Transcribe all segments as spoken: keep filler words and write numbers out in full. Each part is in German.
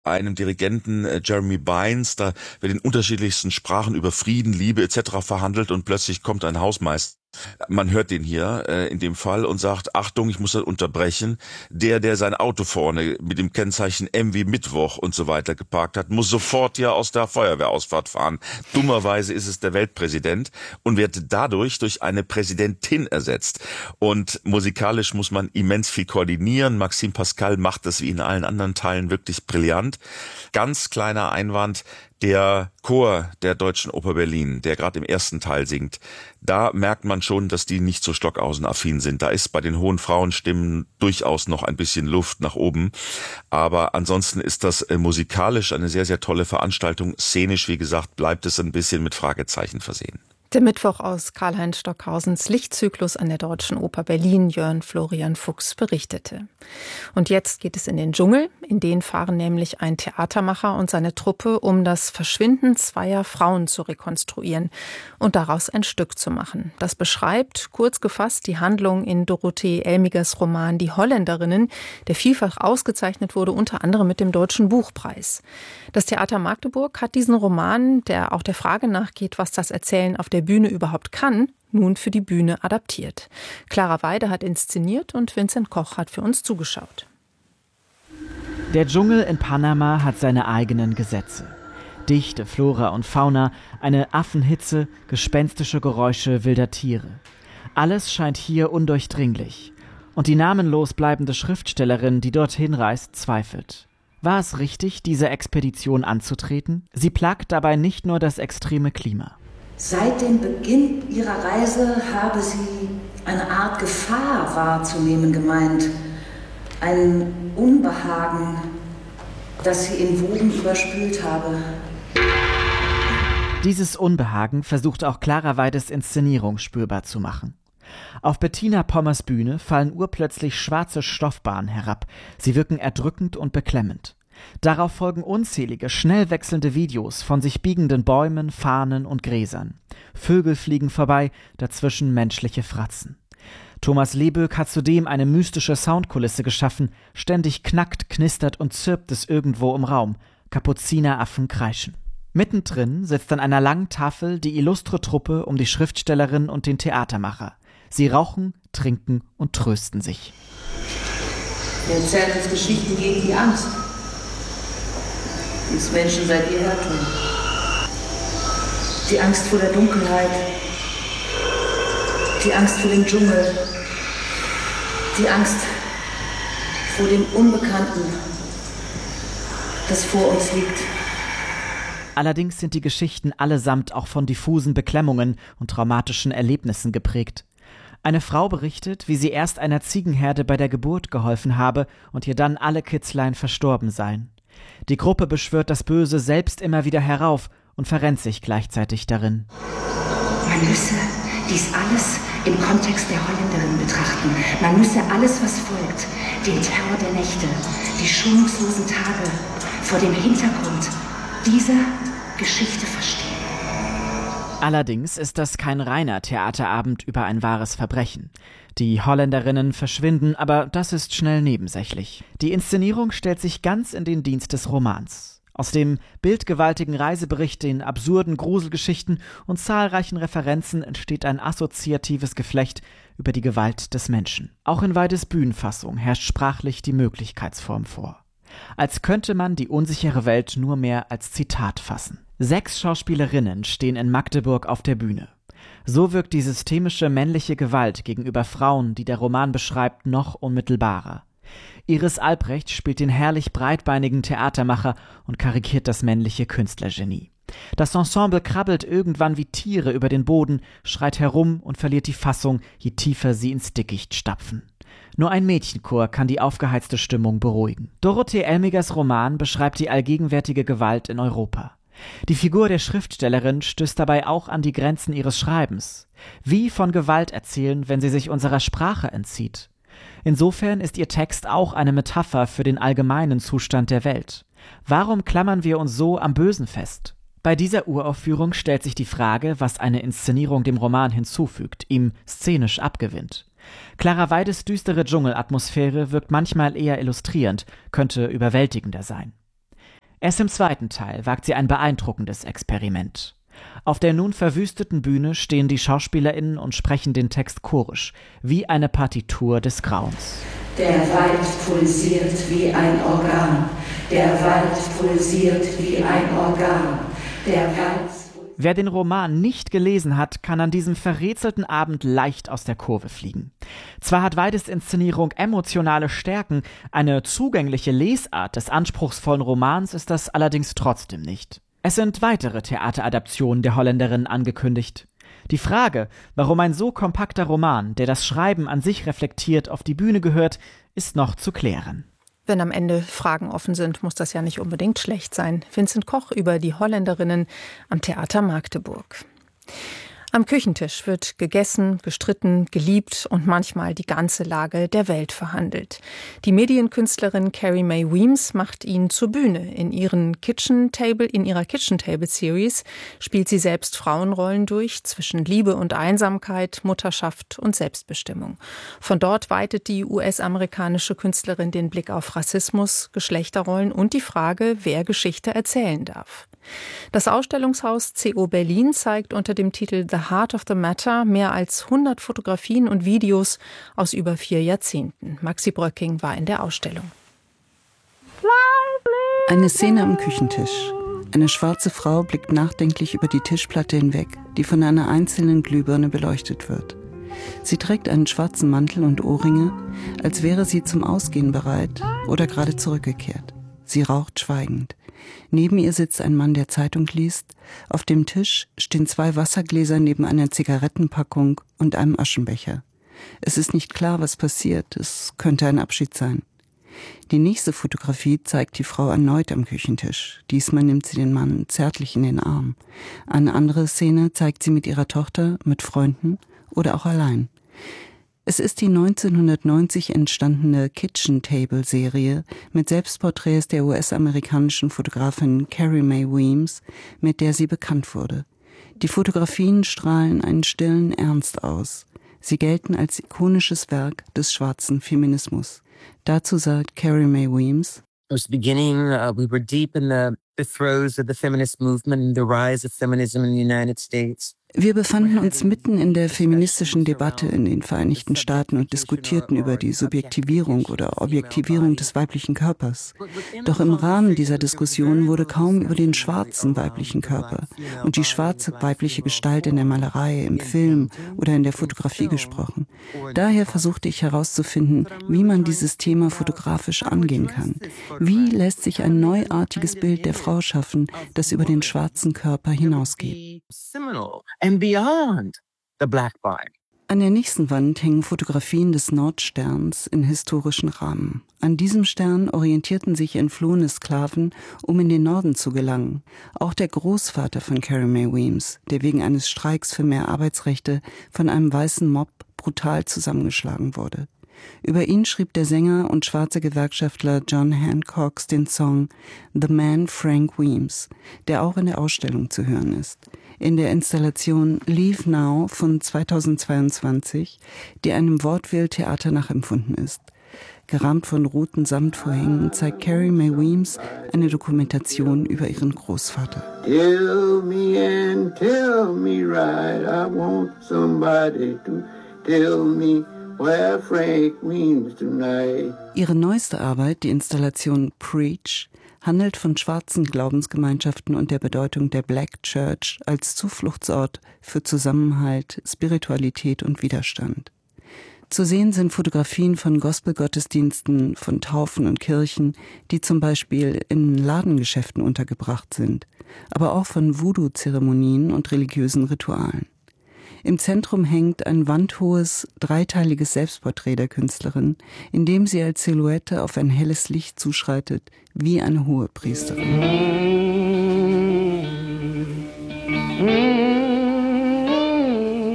einem Dirigenten, äh, Jeremy Bynes, da wird in unterschiedlichsten Sprachen über Frieden, Liebe et cetera verhandelt und plötzlich kommt ein Hausmeister. Man hört den hier äh, in dem Fall und sagt, Achtung, ich muss das unterbrechen. Der, der sein Auto vorne mit dem Kennzeichen M wie Mittwoch und so weiter geparkt hat, muss sofort hier aus der Feuerwehrausfahrt fahren. Dummerweise ist es der Weltpräsident und wird dadurch durch eine Präsidentin ersetzt. Und musikalisch muss man immens viel koordinieren. Maxime Pascal macht das wie in allen anderen Teilen wirklich brillant. Ganz kleiner Einwand. Der Chor der Deutschen Oper Berlin, der gerade im ersten Teil singt, da merkt man schon, dass die nicht so Stockhausen-affin sind. Da ist bei den hohen Frauenstimmen durchaus noch ein bisschen Luft nach oben. Aber ansonsten ist das äh, musikalisch eine sehr, sehr tolle Veranstaltung. Szenisch, wie gesagt, bleibt es ein bisschen mit Fragezeichen versehen. Der Mittwoch aus Karl-Heinz Stockhausens Lichtzyklus an der Deutschen Oper Berlin. Jörn Florian Fuchs berichtete. Und jetzt geht es in den Dschungel. In den fahren nämlich ein Theatermacher und seine Truppe, um das Verschwinden zweier Frauen zu rekonstruieren und daraus ein Stück zu machen. Das beschreibt, kurz gefasst, die Handlung in Dorothee Elmigers Roman Die Holländerinnen, der vielfach ausgezeichnet wurde, unter anderem mit dem Deutschen Buchpreis. Das Theater Magdeburg hat diesen Roman, der auch der Frage nachgeht, was das Erzählen auf der Bühne überhaupt kann, nun für die Bühne adaptiert. Clara Weide hat inszeniert und Vincent Koch hat für uns zugeschaut. Der Dschungel in Panama hat seine eigenen Gesetze. Dichte Flora und Fauna, eine Affenhitze, gespenstische Geräusche wilder Tiere. Alles scheint hier undurchdringlich. Und die namenlos bleibende Schriftstellerin, die dorthin reist, zweifelt. War es richtig, diese Expedition anzutreten? Sie plagt dabei nicht nur das extreme Klima. Seit dem Beginn ihrer Reise habe sie eine Art Gefahr wahrzunehmen gemeint. Ein Unbehagen, das sie in Wogen überspült habe. Dieses Unbehagen versucht auch Clara Weides Inszenierung spürbar zu machen. Auf Bettina Pommers Bühne fallen urplötzlich schwarze Stoffbahnen herab. Sie wirken erdrückend und beklemmend. Darauf folgen unzählige, schnell wechselnde Videos von sich biegenden Bäumen, Fahnen und Gräsern. Vögel fliegen vorbei, dazwischen menschliche Fratzen. Thomas Leböck hat zudem eine mystische Soundkulisse geschaffen. Ständig knackt, knistert und zirpt es irgendwo im Raum. Kapuzineraffen kreischen. Mittendrin sitzt an einer langen Tafel die illustre Truppe um die Schriftstellerin und den Theatermacher. Sie rauchen, trinken und trösten sich. Er erzählt uns Geschichten gegen die Angst, die es Menschen seit jeher tun. Die Angst vor der Dunkelheit, die Angst vor dem Dschungel, die Angst vor dem Unbekannten, das vor uns liegt. Allerdings sind die Geschichten allesamt auch von diffusen Beklemmungen und traumatischen Erlebnissen geprägt. Eine Frau berichtet, wie sie erst einer Ziegenherde bei der Geburt geholfen habe und ihr dann alle Kitzlein verstorben seien. Die Gruppe beschwört das Böse selbst immer wieder herauf und verrennt sich gleichzeitig darin. Man müsse dies alles im Kontext der Holländerin betrachten. Man müsse alles, was folgt, den Terror der Nächte, die schonungslosen Tage, vor dem Hintergrund dieser Geschichte verstehen. Allerdings ist das kein reiner Theaterabend über ein wahres Verbrechen. Die Holländerinnen verschwinden, aber das ist schnell nebensächlich. Die Inszenierung stellt sich ganz in den Dienst des Romans. Aus dem bildgewaltigen Reisebericht, den absurden Gruselgeschichten und zahlreichen Referenzen entsteht ein assoziatives Geflecht über die Gewalt des Menschen. Auch in Weides Bühnenfassung herrscht sprachlich die Möglichkeitsform vor. Als könnte man die unsichere Welt nur mehr als Zitat fassen. Sechs Schauspielerinnen stehen in Magdeburg auf der Bühne. So wirkt die systemische männliche Gewalt gegenüber Frauen, die der Roman beschreibt, noch unmittelbarer. Iris Albrecht spielt den herrlich breitbeinigen Theatermacher und karikiert das männliche Künstlergenie. Das Ensemble krabbelt irgendwann wie Tiere über den Boden, schreit herum und verliert die Fassung, je tiefer sie ins Dickicht stapfen. Nur ein Mädchenchor kann die aufgeheizte Stimmung beruhigen. Dorothee Elmigers Roman beschreibt die allgegenwärtige Gewalt in Europa. Die Figur der Schriftstellerin stößt dabei auch an die Grenzen ihres Schreibens. Wie von Gewalt erzählen, wenn sie sich unserer Sprache entzieht? Insofern ist ihr Text auch eine Metapher für den allgemeinen Zustand der Welt. Warum klammern wir uns so am Bösen fest? Bei dieser Uraufführung stellt sich die Frage, was eine Inszenierung dem Roman hinzufügt, ihm szenisch abgewinnt. Clara Weides düstere Dschungelatmosphäre wirkt manchmal eher illustrierend, könnte überwältigender sein. Erst im zweiten Teil wagt sie ein beeindruckendes Experiment. Auf der nun verwüsteten Bühne stehen die SchauspielerInnen und sprechen den Text chorisch, wie eine Partitur des Grauens. Der Wald pulsiert wie ein Organ, der Wald pulsiert wie ein Organ, der Wald... Wer den Roman nicht gelesen hat, kann an diesem verrätselten Abend leicht aus der Kurve fliegen. Zwar hat Weides Inszenierung emotionale Stärken, eine zugängliche Lesart des anspruchsvollen Romans ist das allerdings trotzdem nicht. Es sind weitere Theateradaptionen der Holländerin angekündigt. Die Frage, warum ein so kompakter Roman, der das Schreiben an sich reflektiert, auf die Bühne gehört, ist noch zu klären. Wenn am Ende Fragen offen sind, muss das ja nicht unbedingt schlecht sein. Vincent Koch über die Holländerinnen am Theater Magdeburg. Am Küchentisch wird gegessen, gestritten, geliebt und manchmal die ganze Lage der Welt verhandelt. Die Medienkünstlerin Carrie Mae Weems macht ihn zur Bühne. In, ihren Kitchen Table, in ihrer Kitchen Table Series spielt sie selbst Frauenrollen durch, zwischen Liebe und Einsamkeit, Mutterschaft und Selbstbestimmung. Von dort weitet die U S-amerikanische Künstlerin den Blick auf Rassismus, Geschlechterrollen und die Frage, wer Geschichte erzählen darf. Das Ausstellungshaus C O Berlin zeigt unter dem Titel The Heart of the Matter mehr als hundert Fotografien und Videos aus über vier Jahrzehnten. Maxi Bröcking war in der Ausstellung. Eine Szene am Küchentisch. Eine schwarze Frau blickt nachdenklich über die Tischplatte hinweg, die von einer einzelnen Glühbirne beleuchtet wird. Sie trägt einen schwarzen Mantel und Ohrringe, als wäre sie zum Ausgehen bereit oder gerade zurückgekehrt. Sie raucht schweigend. Neben ihr sitzt ein Mann, der Zeitung liest. Auf dem Tisch stehen zwei Wassergläser neben einer Zigarettenpackung und einem Aschenbecher. Es ist nicht klar, was passiert. Es könnte ein Abschied sein. Die nächste Fotografie zeigt die Frau erneut am Küchentisch. Diesmal nimmt sie den Mann zärtlich in den Arm. Eine andere Szene zeigt sie mit ihrer Tochter, mit Freunden oder auch allein. Es ist die neunzehnhundertneunzig entstandene Kitchen Table Serie mit Selbstporträts der U S-amerikanischen Fotografin Carrie Mae Weems, mit der sie bekannt wurde. Die Fotografien strahlen einen stillen Ernst aus. Sie gelten als ikonisches Werk des schwarzen Feminismus. Dazu sagt Carrie Mae Weems: It was the beginning, uh, we were deep in the, the throes of the feminist movement and the rise of feminism in the United States. Wir befanden uns mitten in der feministischen Debatte in den Vereinigten Staaten und diskutierten über die Subjektivierung oder Objektivierung des weiblichen Körpers. Doch im Rahmen dieser Diskussion wurde kaum über den schwarzen weiblichen Körper und die schwarze weibliche Gestalt in der Malerei, im Film oder in der Fotografie gesprochen. Daher versuchte ich herauszufinden, wie man dieses Thema fotografisch angehen kann. Wie lässt sich ein neuartiges Bild der Frau schaffen, das über den schwarzen Körper hinausgeht? And beyond the black body. An der nächsten Wand hängen Fotografien des Nordsterns in historischen Rahmen. An diesem Stern orientierten sich entflohene Sklaven, um in den Norden zu gelangen. Auch der Großvater von Carrie Mae Weems, der wegen eines Streiks für mehr Arbeitsrechte von einem weißen Mob brutal zusammengeschlagen wurde. Über ihn schrieb der Sänger und schwarze Gewerkschaftler John Hancock den Song The Man Frank Weems, der auch in der Ausstellung zu hören ist. In der Installation Leave Now von zweitausendzweiundzwanzig, die einem Vaudeville-Theater nachempfunden ist. Gerahmt von roten Samtvorhängen zeigt Carrie Mae Weems eine Dokumentation über ihren Großvater. Tell me and tell me right, I want somebody to tell me where Frank Weems tonight. Ihre neueste Arbeit, die Installation Preach, handelt von schwarzen Glaubensgemeinschaften und der Bedeutung der Black Church als Zufluchtsort für Zusammenhalt, Spiritualität und Widerstand. Zu sehen sind Fotografien von Gospelgottesdiensten, von Taufen und Kirchen, die zum Beispiel in Ladengeschäften untergebracht sind, aber auch von Voodoo-Zeremonien und religiösen Ritualen. Im Zentrum hängt ein wandhohes, dreiteiliges Selbstporträt der Künstlerin, in dem sie als Silhouette auf ein helles Licht zuschreitet, wie eine Hohepriesterin.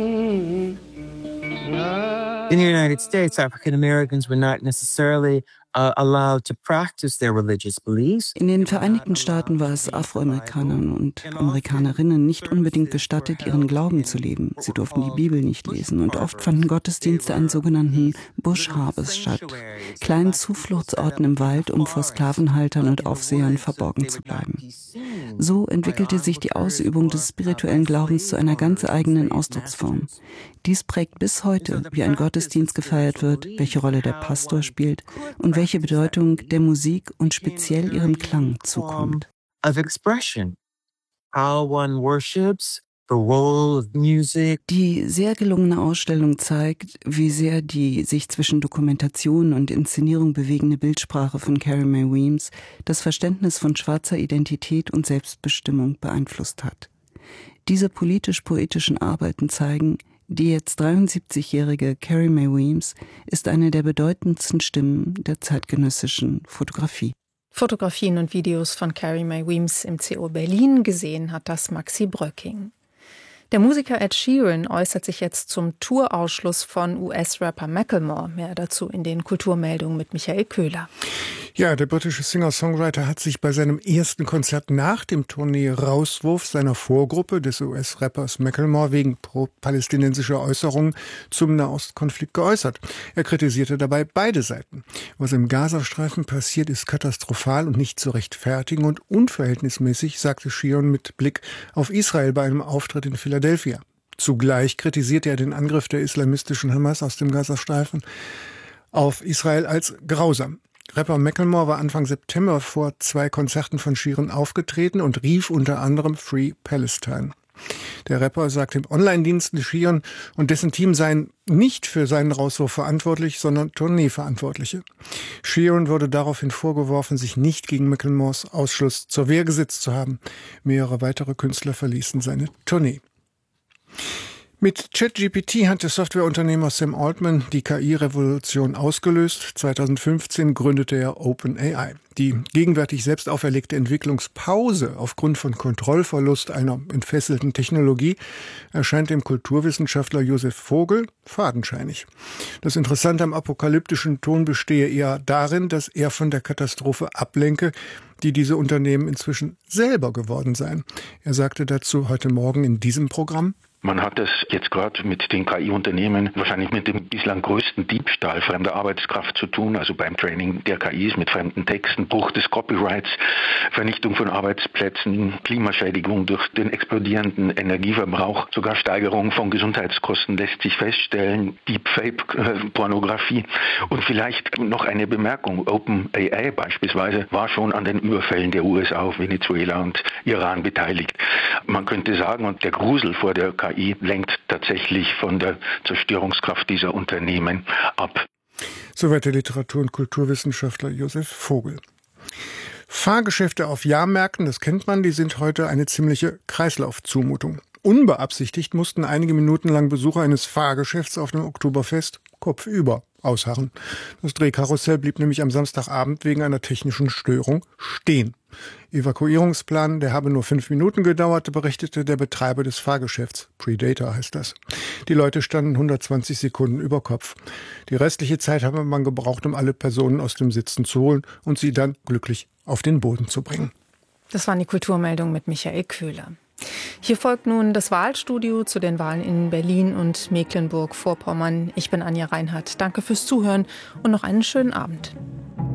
In the United States, African Americans were not necessarily uh, allowed to practice their religious beliefs. In den Vereinigten Staaten war es Afroamerikanern und Amerikanerinnen nicht unbedingt gestattet, ihren Glauben zu leben. Sie durften die Bibel nicht lesen und oft fanden Gottesdienste an sogenannten Bush Harbors statt, kleinen Zufluchtsorten im Wald, um vor Sklavenhaltern und Aufsehern verborgen zu bleiben. So entwickelte sich die Ausübung des spirituellen Glaubens zu einer ganz eigenen Ausdrucksform. Dies prägt bis heute, wie ein Gottesdienst gefeiert wird, welche Rolle der Pastor spielt und welche Bedeutung der Musik und speziell ihrem Klang zukommt. Of expression, how one worships, the role of music. Die sehr gelungene Ausstellung zeigt, wie sehr die sich zwischen Dokumentation und Inszenierung bewegende Bildsprache von Carey Mae Weems das Verständnis von schwarzer Identität und Selbstbestimmung beeinflusst hat. Diese politisch-poetischen Arbeiten zeigen, die jetzt dreiundsiebzigjährige Carey Mae Weems ist eine der bedeutendsten Stimmen der zeitgenössischen Fotografie. Fotografien und Videos von Carey Mae Weems im C O Berlin, gesehen hat das Maxi Bröcking. Der Musiker Ed Sheeran äußert sich jetzt zum Tourausschluss von U S-Rapper Macklemore. Mehr dazu in den Kulturmeldungen mit Michael Köhler. Ja, der britische Singer-Songwriter hat sich bei seinem ersten Konzert nach dem Tournee-Rauswurf seiner Vorgruppe des U S-Rappers Macklemore wegen pro-palästinensischer Äußerungen zum Nahostkonflikt geäußert. Er kritisierte dabei beide Seiten. Was im Gazastreifen passiert, ist katastrophal und nicht zu rechtfertigen und unverhältnismäßig, sagte Sheeran mit Blick auf Israel bei einem Auftritt in Philadelphia. Zugleich kritisierte er den Angriff der islamistischen Hamas aus dem Gazastreifen auf Israel als grausam. Rapper Macklemore war Anfang September vor zwei Konzerten von Sheeran aufgetreten und rief unter anderem Free Palestine. Der Rapper sagte im Online-Dienst, Sheeran und dessen Team seien nicht für seinen Rauswurf verantwortlich, sondern Tourneeverantwortliche. Sheeran wurde daraufhin vorgeworfen, sich nicht gegen Macklemores Ausschluss zur Wehr gesetzt zu haben. Mehrere weitere Künstler verließen seine Tournee. Mit ChatGPT hat der Softwareunternehmer Sam Altman die K I-Revolution ausgelöst. zweitausendfünfzehn gründete er OpenAI. Die gegenwärtig selbst auferlegte Entwicklungspause aufgrund von Kontrollverlust einer entfesselten Technologie erscheint dem Kulturwissenschaftler Josef Vogel fadenscheinig. Das Interessante am apokalyptischen Ton bestehe eher darin, dass er von der Katastrophe ablenke, die diese Unternehmen inzwischen selber geworden seien. Er sagte dazu heute Morgen in diesem Programm: Man hat es jetzt gerade mit den K I-Unternehmen wahrscheinlich mit dem bislang größten Diebstahl fremder Arbeitskraft zu tun, also beim Training der K Is mit fremden Texten, Bruch des Copyrights, Vernichtung von Arbeitsplätzen, Klimaschädigung durch den explodierenden Energieverbrauch, sogar Steigerung von Gesundheitskosten lässt sich feststellen, Deepfake-Pornografie. Und vielleicht noch eine Bemerkung: OpenAI beispielsweise war schon an den Überfällen der U S A auf Venezuela und Iran beteiligt. Man könnte sagen, und der Grusel vor der K I lenkt tatsächlich von der Zerstörungskraft dieser Unternehmen ab. Soweit der Literatur- und Kulturwissenschaftler Josef Vogel. Fahrgeschäfte auf Jahrmärkten, das kennt man, die sind heute eine ziemliche Kreislaufzumutung. Unbeabsichtigt mussten einige Minuten lang Besucher eines Fahrgeschäfts auf dem Oktoberfest kopfüber ausharren. Das Drehkarussell blieb nämlich am Samstagabend wegen einer technischen Störung stehen. Evakuierungsplan, der habe nur fünf Minuten gedauert, berichtete der Betreiber des Fahrgeschäfts. Predator heißt das. Die Leute standen hundertzwanzig Sekunden über Kopf. Die restliche Zeit habe man gebraucht, um alle Personen aus dem Sitzen zu holen und sie dann glücklich auf den Boden zu bringen. Das waren die Kulturmeldungen mit Michael Köhler. Hier folgt nun das Wahlstudio zu den Wahlen in Berlin und Mecklenburg-Vorpommern. Ich bin Anja Reinhardt. Danke fürs Zuhören und noch einen schönen Abend.